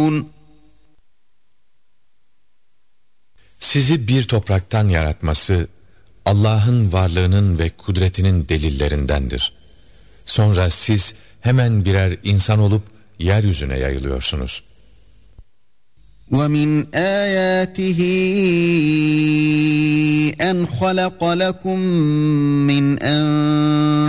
Sizi bir topraktan yaratması Allah'ın varlığının ve kudretinin delillerindendir. Sonra siz hemen birer insan olup yeryüzüne yayılıyorsunuz. وَمِنْ آيَاتِهِ أَنْ خَلَقَ لَكُم مِّنْ